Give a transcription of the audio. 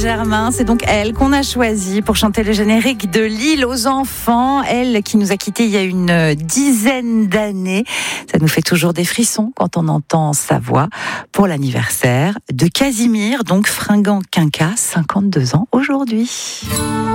Germain. C'est donc elle qu'on a choisie pour chanter le générique de L'île aux enfants. Elle qui nous a quittés il y a une dizaine d'années. Ça nous fait toujours des frissons quand on entend sa voix pour l'anniversaire de Casimir, donc fringant quinca, 52 ans aujourd'hui.